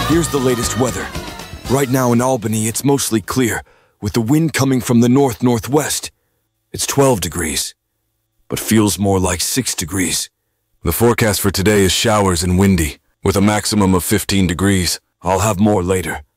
Here's the latest weather. Right now in Albany, it's mostly clear, with the wind coming from the north-northwest. It's 12 degrees, but feels more like 6 degrees. The forecast for today is showers and windy, with a maximum of 15 degrees. I'll have more later.